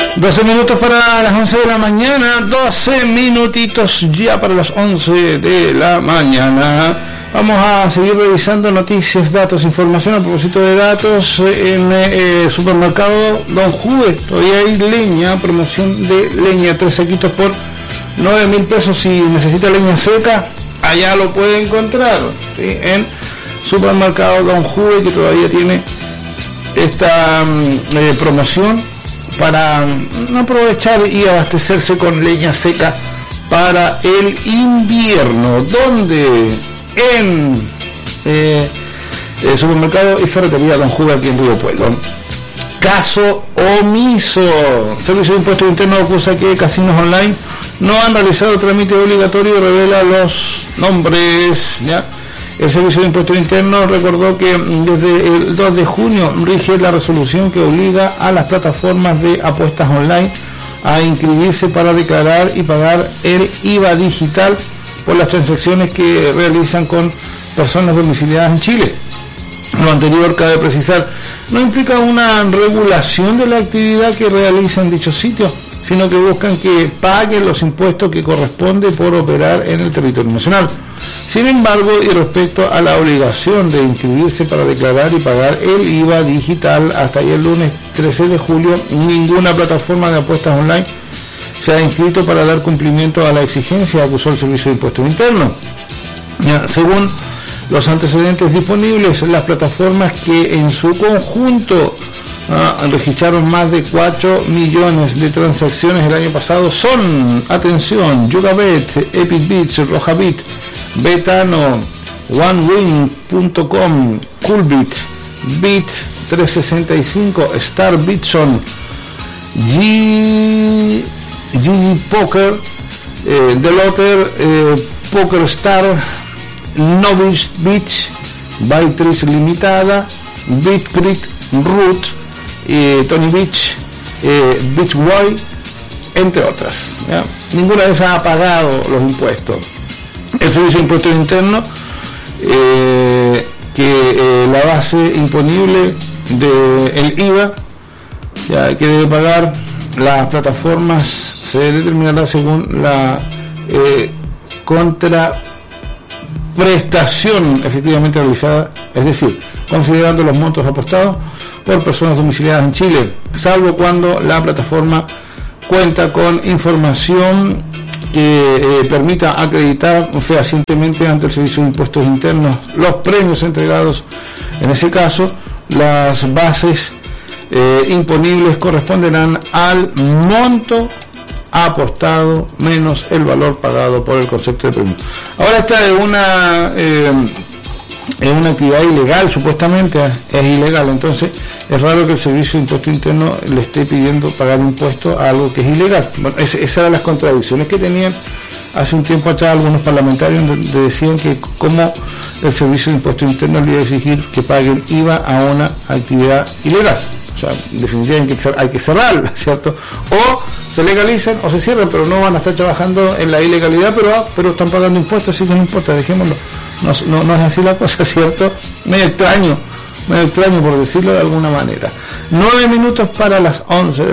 12 minutos para las 11 de la mañana, 12 minutitos ya para las 11 de la mañana. Vamos a seguir revisando noticias, datos, información. A propósito de datos, en el supermercado Don Juve todavía hay leña, promoción de leña, 3 saquitos por 9.000 pesos. Si necesita leña seca, allá lo puede encontrar, ¿sí? En supermercado Don Juve, que todavía tiene esta promoción para aprovechar y abastecerse con leña seca para el invierno, donde en el supermercado y ferretería Don Juve aquí en Río Pueblo. Caso omiso. Servicio de Impuestos Internos acusa que casinos online no han realizado trámite obligatorio y revela los nombres, ¿ya? El Servicio de Impuestos Internos recordó que desde el 2 de junio rige la resolución que obliga a las plataformas de apuestas online a inscribirse para declarar y pagar el IVA digital por las transacciones que realizan con personas domiciliadas en Chile. Lo anterior, cabe precisar, no implica una regulación de la actividad que realizan dichos sitios, sino que buscan que paguen los impuestos que corresponde por operar en el territorio nacional. Sin embargo, y respecto a la obligación de inscribirse para declarar y pagar el IVA digital, hasta ayer lunes 13 de julio, ninguna plataforma de apuestas online se ha inscrito para dar cumplimiento a la exigencia, acusó el Servicio de Impuestos Internos. Según los antecedentes disponibles, las plataformas que en su conjunto registraron más de 4 millones de transacciones el año pasado son, atención, Yugabet, EpicBits, Rojabit, Betano, OneWin.com, Coolbit, Bit365, Star Bitson, GG Poker, Delotter, PokerStar, Novice Beach, Bytris Limitada, BitCrit, Root, Tony Beach, BeachWay, entre otras, ¿ya? Ninguna de esas ha pagado los impuestos. El Servicio de Impuestos Internos, que la base imponible del IVA, ya que debe pagar las plataformas, se determinará según la contraprestación efectivamente realizada, es decir, considerando los montos apostados por personas domiciliadas en Chile, salvo cuando la plataforma cuenta con información que permita acreditar fehacientemente ante el Servicio de Impuestos Internos los premios entregados. En ese caso, las bases imponibles corresponderán al monto apostado menos el valor pagado por el concepto de premio. Ahora esta es una actividad ilegal, supuestamente es ilegal, entonces es raro que el Servicio de Impuestos Internos le esté pidiendo pagar impuestos a algo que es ilegal. Bueno, esas eran las contradicciones que tenían hace un tiempo atrás algunos parlamentarios, donde decían que como el Servicio de Impuestos Internos le iba a exigir que paguen IVA a una actividad ilegal. O sea, definitivamente hay que cerrarla, ¿cierto? O se legalizan o se cierran, pero no van a estar trabajando en la ilegalidad, pero están pagando impuestos, así que no importa, dejémoslo. No es así la cosa, ¿cierto? Medio extraño por decirlo de alguna manera. 9 minutos para las 11 de